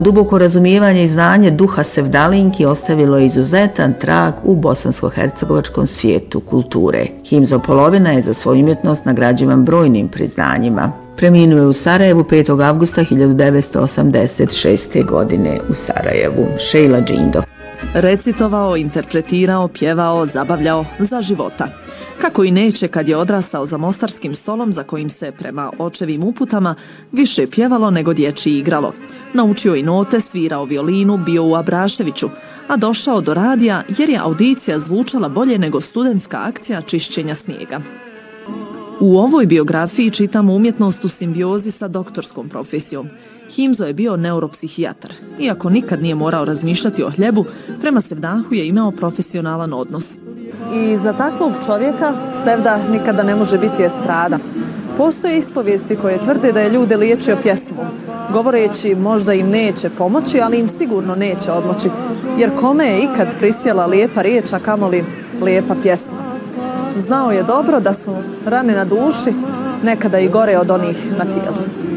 Duboko razumijevanje i znanje duha sevdalinki ostavilo je izuzetan trag u bosansko-hercegovačkom svijetu kulture. Himzo Polovina je za svoju umjetnost nagrađivan brojnim priznanjima. Preminuo je u Sarajevu 5. avgusta 1986. godine u Sarajevu. Šejla Džindov. Recitovao, interpretirao, pjevao, zabavljao za života. Kako i neće kad je odrastao za mostarskim stolom za kojim se prema očevim uputama više pjevalo nego dječje igralo. Naučio i note, svirao violinu, bio u Abraševiću, a došao do radija jer je audicija zvučala bolje nego studentska akcija čišćenja snijega. U ovoj biografiji čitamo umjetnost u simbiozi sa doktorskom profesijom. Himzo je bio neuropsihijatar. Iako nikad nije morao razmišljati o hljebu, prema sevdahu je imao profesionalan odnos. I za takvog čovjeka sevdah nikada ne može biti estrada. Postoje ispovijesti koje tvrde da je ljude liječio pjesmom, govoreći možda im neće pomoći, ali im sigurno neće odmoći, jer kome je ikad prisjela lijepa riječ, a kamoli lijepa pjesma. Znao je dobro da su rane na duši nekada i gore od onih na tijelu.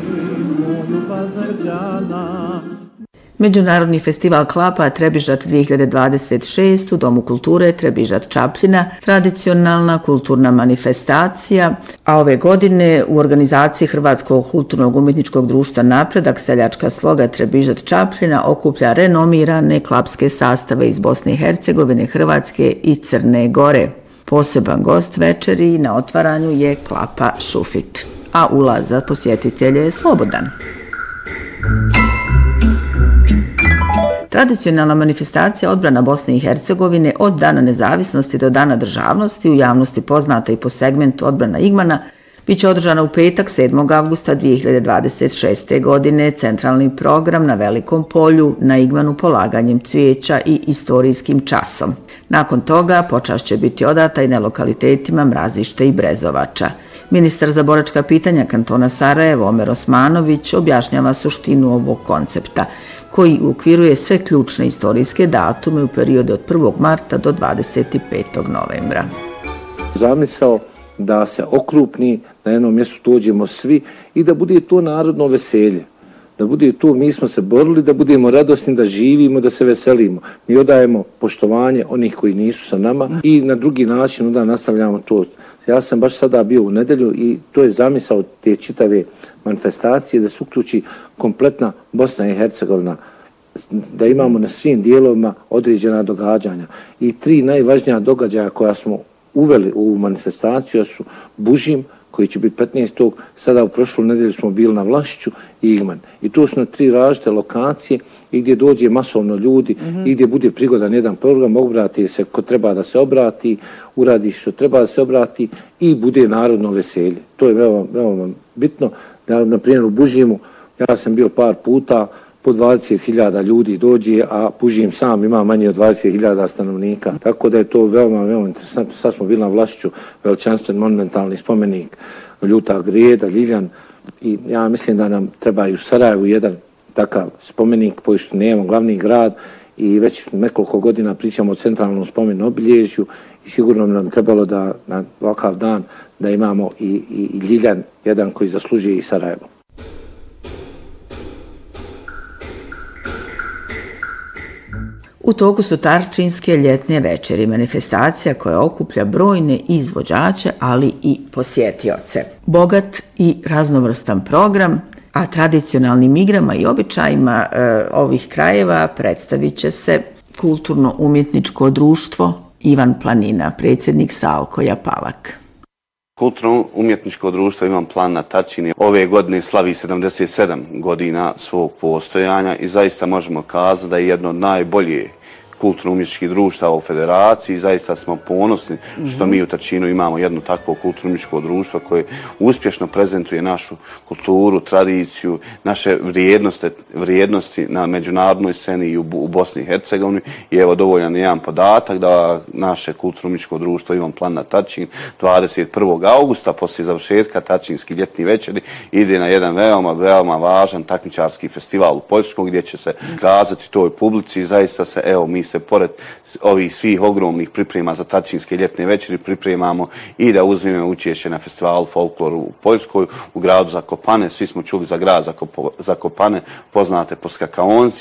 Međunarodni festival klapa Trebižat 2026 u Domu kulture Trebižat Čapljina, tradicionalna kulturna manifestacija, a ove godine u organizaciji Hrvatskog kulturnog umjetničkog društva Napredak seljačka sloga Trebižat Čapljina okuplja renomirane klapske sastave iz Bosne i Hercegovine, Hrvatske i Crne Gore. Poseban gost večeri na otvaranju je klapa Šufit, a ulaz za posjetitelje je slobodan. Tradicionalna manifestacija odbrana Bosne i Hercegovine od Dana nezavisnosti do Dana državnosti, u javnosti poznata i po segmentu odbrana Igmana, bit će održana u petak 7. avgusta 2026. godine. Centralni program na Velikom polju na Igmanu polaganjem cvijeća i istorijskim časom. Nakon toga počast će biti odata i na lokalitetima Mrazište i Brezovača. Ministar za boračka pitanja kantona Sarajevo Omer Osmanović objašnjava suštinu ovog koncepta, koji uokviruje sve ključne istorijske datume u periodu od 1. marta do 25. novembra. Zamisao da se okrupni, na jednom mjestu dođemo svi i da bude to narodno veselje. Da bude to, mi smo se borili, da budemo radosni, da živimo, da se veselimo. Mi odajemo poštovanje onih koji nisu sa nama i na drugi način onda nastavljamo to. Ja sam baš sada bio u nedjelju i to je zamisao te čitave manifestacije da se uključi kompletna Bosna i Hercegovina, da imamo na svim dijelovima određena događanja. I 3 najvažnija događaja koja smo uveli u manifestaciju su Bužim, koji će biti 15. Sada u prošlu nedjelju smo bili na Vlašiću i Igman. I to su na 3 različite lokacije i gdje dođe masovno ljudi i gdje bude prigodan jedan program, obrati se ko treba da se obrati, uradi što treba da se obrati i bude narodno veselje. To je veoma bitno. Na primjer u Bužimu, ja sam bio par puta, po 20.000 ljudi dođe, a Bužim sam ima manje od 20.000 stanovnika. Tako da je to veoma interesantno. Sad smo bili na Vlašiću, veličanstven monumentalni spomenik Ljuta Greda, Ljiljan, i ja mislim da nam treba i u Sarajevu jedan takav spomenik, pošto nemamo glavni grad i već nekoliko godina pričamo o centralnom spomenu obilježju i sigurno nam trebalo da na ovakav dan da imamo i Ljiljan, jedan koji zaslužuje i Sarajevo. U toku su Tarčinske ljetne večeri, manifestacija koja okuplja brojne izvođače, ali i posjetioce. Bogat i raznovrstan program, a tradicionalnim igrama i običajima ovih krajeva predstavit će se Kulturno-umjetničko društvo Ivan Planina, predsjednik Savko Japalak. Kulturno-umjetničko društvo Ivan Plan na Tačini ove godine slavi 77 godina svog postojanja i zaista možemo kazati da je jedno od najboljih kulturno-umjetničkih društava u federaciji. Zaista smo ponosni što mi u Tačinu imamo jedno takvo kulturno-umjetničko društvo koje uspješno prezentuje našu kulturu, tradiciju, naše vrijednosti na međunarodnoj sceni i u Bosni i Hercegovini. I evo dovoljan jedan podatak da naše kulturno-umjetničko društvo Ivan Plan na Tačin 21. augusta poslije završetka Tačinski ljetni večeri ide na jedan veoma važan takmičarski festival u Poljskoj gdje će se kazati toj publici. Zaista se, evo, mi se pored ovih svih ogromnih priprema za Tačinske ljetne večeri pripremamo i da uzmemo učešće na festivalu folkloru u Poljskoj, u gradu Zakopane. Svi smo čuli za grad Zakopane, poznate po skakaonci,